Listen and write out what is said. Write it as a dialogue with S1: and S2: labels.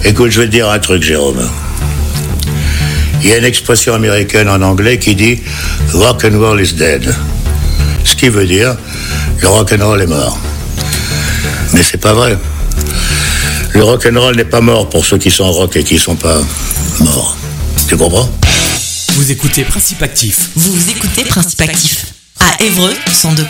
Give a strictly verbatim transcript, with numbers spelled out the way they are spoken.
S1: Écoute, je vais te dire un truc, Jérôme. Il y a une expression américaine en anglais qui dit « rock and roll is dead ». Ce qui veut dire « le rock and roll est mort ». Mais c'est pas vrai. Le rock and roll n'est pas mort pour ceux qui sont rock et qui sont pas morts. Tu comprends ?
S2: Vous écoutez Principe Actif.
S3: Vous écoutez Principe Actif à Évreux cent deux.